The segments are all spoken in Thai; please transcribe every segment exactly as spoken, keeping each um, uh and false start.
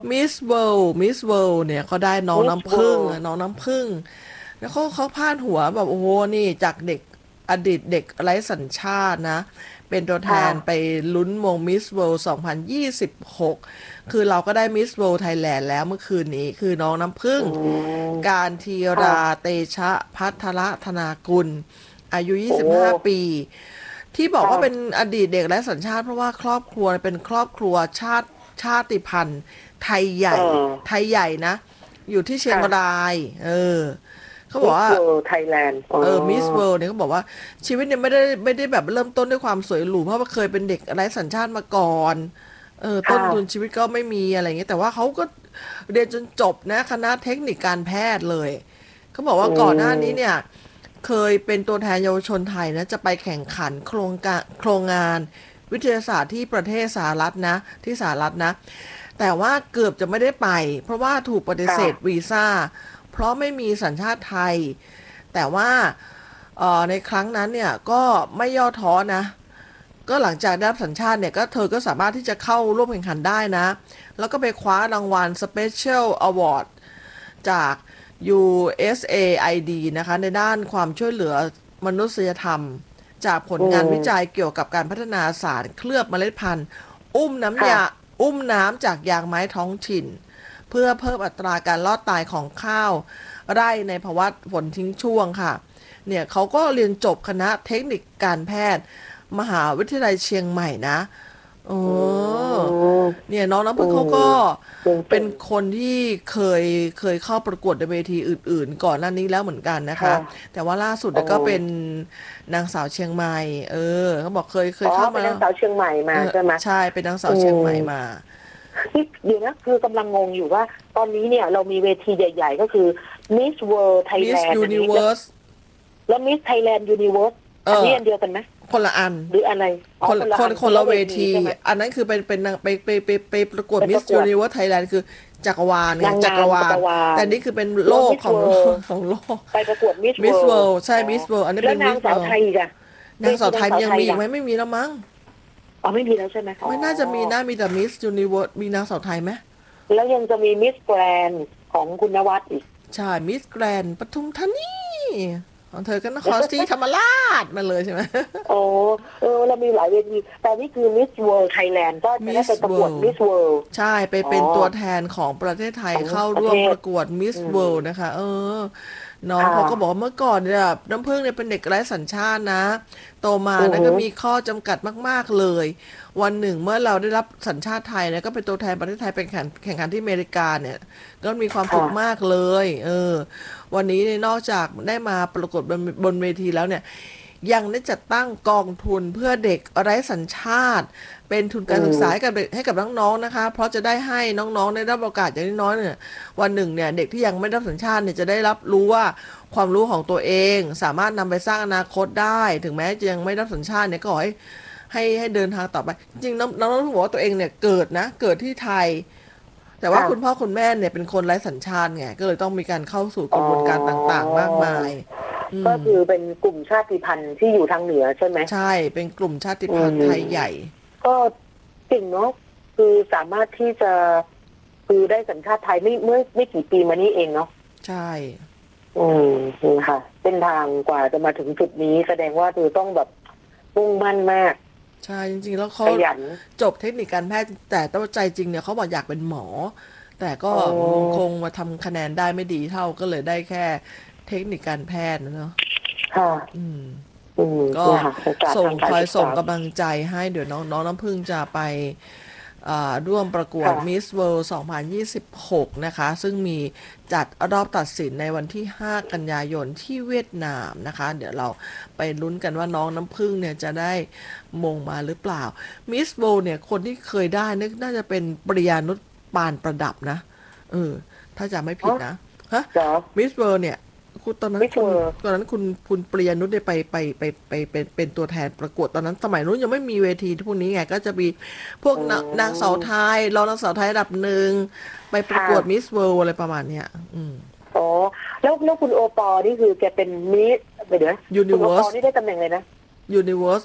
มิสเวิลด์มิสเวิลด์เนี่ยเขาได้น้องมิสน้ำผึ้งเวิลด์น้องน้ำผึ้งแล้วเขาเขาพาดหัวแบบโอ้โหนี่จากเด็กอดีตเด็กไร้สัญชาตินะเป็นตัวแทค่ะนไปลุ้นมงมิสเวิลด์สองพันยี่สิบหกคือเราก็ได้มิสเวิลด์ไทยแลนด์แล้วเมื่อคืนนี้คือน้องน้ำผึ้งอืมการทีราค่ะเตชะพัทรธนากุลอายุโอ้ยี่สิบห้าปีที่บอกว่าเป็นค่ะอดีตเด็กไร้สัญชาติเพราะว่าครอบครัวเป็นครอบครัวชาติชาติพันธุ์ไทยใหเอญ่อไทยใหญ่นะอยู่ที่เชียงค่ะรายเออเขาบอกมิสว่าเวิลด์ไทยแลนด์อ๋อเออมิสเวิลด์เนี่ยเขาบอกว่าชีวิตเนี่ยไม่ได้ไม่ได้แบบเริ่มต้นด้วยความสวยหรูเพราะว่าเคยเป็นเด็กไร้สัญชาติมาก่อนเออต้นค่ะทุนชีวิตก็ไม่มีอะไรอย่างเงี้ยแต่ว่าเขาก็เรียนจนจบนะคณะเทคนิคการแพทย์เลยเขาบอกอืว่าก่อนหน้านี้เนี่ยมเคยเป็นตัวแทนเยาวชนไทยนะจะไปแข่งขันโครงการโครงงานวิทยาศาสตร์ที่ประเทศสหรัฐนะที่สหรัฐนะแต่ว่าเกือบจะไม่ได้ไปเพราะว่าถูกปฏิเสค่ะธวีซ่าเพราะไม่มีสัญชาติไทยแต่ว่าเอ่อในครั้งนั้นเนี่ยก็ไม่ย่อท้อนะก็หลังจากได้รับสัญชาติเนี่ยก็เธอก็สามารถที่จะเข้าร่วมแข่งขันได้นะแล้วก็ไปคว้ารางวัล Special Award จาก ยู เอส เอ ไอ ดี นะคะในด้านความช่วยเหลือมนุษยธรรมจากผลอืงานวิจัยมเกี่ยวกับการพัฒนาสารเคลือบเมล็ดพันธุ์อุ้มน้ำค่ะยาอุ้มน้ำจากยางไม้ท้องถิ่นเพื่อเพิ่มอัตราการรอดตายของข้าวไร่ในภาวะฝนทิ้งช่วงค่ะเนี่ยเขาก็เรียนจบคณะเทคนิคการแพทย์มหาวิทยาลัยเชียงใหม่นะโอ้อืมเนี่ยน้องน้ำอืพึ่งเขามก็เป็นเก่งคนที่เคยเคยเข้าประกวดในเวทีอื่นๆก่อนหน้านี้แล้วเหมือนกันนะๆค่ะคะแต่ว่าล่าสุดอ๋อเนี่ยก็เป็นนางสาวเชียงใหม่เออเขาบอกเคยเคอ๋อยเข้ามาเป็นนางสาวเชียงใหม่เออมาใช่ไหมใช่เป็นนางสาอืวเชียงใหม่มามนี่เดี๋ยวนะคือกำลังงงอยู่ว่าตอนนี้เนี่ยเรามีเวทีใหญ่ๆก็คือ Miss World Miss Thailand อันนี้แล้ว Universe แล้ว Miss Thailand Universe เอออันนี้อันเดียวกันไหมคนละอันหรืออะไรอ๋อคนคนละคนอันคนละเวคนละเวทีทีใช่ไหมอันนั้นคือเป็นเป็นนางไปไปไปไปประกวดมิสไปประกวดยูนิเวิร์ส ไทยแลนด์ คือจักรวาลไงนางงามจัจักรวาลกรวาลแต่นี่คือเป็นโลแล้วก Miss ของ World ของโลกไปประกวด Miss มิสเวิ World ลด์ใช่อ๋อมิสเวิลด์อันนี้แล้วเป็นมินางสาวสเวิลด์ไทยอีกอะเวนางสาทีนางสาววไทยยังไทยล่ะมีอีกไหมไม่มีแล้วมั้งอ๋อไม่มีแล้วใช่ไหมอ๋อไม่น่าจะมีนะมีแต่มิสยูนิเวิร์สมีนางสาวไทยไหมแล้วยังจะมี Miss Grand ของคุณนวัดอีกใช่มิสแกรนปทุมธานีของเธอก็นครศรีธรรมราชมาเลยใช่ไหมโอ้เออเรามีหลายเวทีแต่นี่คือ Miss World Thailand ก็จะได้มิสไปประกวดเวิลด์ Miss World ใช่ไปอ๋อเป็นตัวแทนของประเทศไทยของเข้าประเทศร่วมประกวดมิสอืเวิลด์มนะคะเออน้องค่ะเขาก็บอกว่าเมื่อก่อนเนี่ยน้ำพึ่งเนี่ยเป็นเด็กไร้สัญชาตินะโตมาอือหือนะก็มีข้อจำกัดมากๆเลยวันหนึ่งเมื่อเราได้รับสัญชาติไทยเนี่ยก็เป็นตัวแทนประเทศไทยไปแข่งแข่งขันที่อเมริกาเนี่ยก็มีความสุค่ะขมากเลยเออวันนี้เนี่ยนอกจากได้มาประกวดบนบนเวทีแล้วเนี่ย ยังได้จัดตั้งกองทุนเพื่อเด็กไร้สัญชาติเป็นทุนอืการศึกษาให้มกับเด็กให้กับน้องๆนะคะเพราะจะได้ให้น้องๆได้รับโอกาสอย่างน้อยๆเนี่ยวันหนึ่งเนี่ยเด็กที่ยังไม่ได้รับสัญชาติเนี่ยจะได้รับรู้ว่าความรู้ของตัวเองสามารถนำไปสร้างอนาคตได้ถึงแม้จะยังไม่ได้รับสัญชาติเนี่ยก็ขอให้ให้ให้เดินทางต่อไปจริงๆน้องน้องต้องบอกว่าตัวเองเนี่ยเกิดนะเกิดที่ไทยแต่ว่าคุณพ่อค่ะคุณแม่เนี่ยเป็นคนไร้สัญชาติไงก็เลยต้องมีการเข้าสู่กอ๋อระบวนการต่างๆมากมายอืก็มคือเป็นกลุ่มชาติพันธุ์ที่อยู่ทางเหนือใช่ไหมใช่ เป็นกลุ่มชาติอืพันธุ์ไทยใหญ่มก็เก่งเนาะคือสามารถที่จะคือได้สัญชาติไทยไม่เมื่อไม่กี่ปีมานี้เองเนาะใช่อืมนี่ค่ะเส้นทางกว่าจะมาถึงจุดนี้แสดงว่าเธอต้องแบบมุ่งมั่นมากใช่จริงๆแล้วขเขายันจบเทคนิคการแพทย์แต่ตั้งใจจริงเนี่ยเขาบอกอยากเป็นหมอ แต่ก็อ๋อคงมาทำคะแนนได้ไม่ดีเท่าก็เลยได้แค่เทคนิคการแพทย์นะเนาะค่ะอืมอืมก็เนี่ยค่ะโอกาสส่งทางกาคอยส่งรศึกษากำลังใจให้เดี๋ยวน้องน้องน้ำพึ่งจะไปอ่าร่วมประกวดค่ะ Miss World สองพันยี่สิบหกนะคะ ซึ่งมีจัดรอบตัดสินในวันที่ ห้า กันยายนที่เวียดนามนะคะ เดี๋ยวเราไปลุ้นกันว่าน้องน้ำพึ่งเนี่ยจะได้มงมาหรือเปล่า Miss World เนี่ยคนที่เคยได้นึกน่าจะเป็นปริยานุชปานประดับนะเออถ้าจะไม่อ๋อผิดนะฮะเหรอมิสเวิร์เนี่ยคุณตอนนั้นไม่เคุณจอตอนนั้นคุณคุณปริยานุชได้ไปไปไปไปเป็นเป็นตัวแทนประกวดตอนนั้นสมัยนู้นยังไม่มีเวทีที่พวกนี้ไงก็จะมีพวกอืนางนางสาวไทยรองนางสาวไทยระดับหนึ่งไปประค่ะกวดมิสเวิลด์อะไรประมาณเนี้ยอืมอ๋อแล้วแล้วคุณโอปอนี่คือแกเป็นมิสไปเดี๋ยวนะยูนิคุณโอเวิร์สปอนี่ได้ตำแหน่งเลยนะยูนิเวิร์ส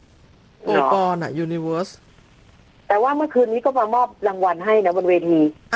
โอเหรอปอน่ะยูนิเวิร์สแต่ว่าเมื่อคืนนี้ก็มามอบรางวัลให้นะบนเวที